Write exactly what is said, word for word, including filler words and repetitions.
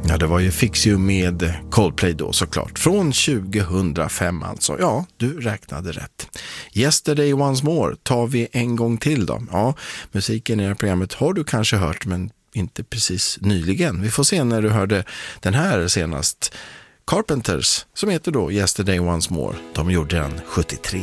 Ja, det var ju Fix You med Coldplay då såklart. Från tjugohundrafem alltså. Ja, du räknade rätt. Yesterday Once More tar vi en gång till då. Ja, musiken i det här programmet har du kanske hört men inte precis nyligen. Vi får se när du hörde den här senast. Carpenters, som heter då Yesterday Once More. De gjorde den sjuttiotre.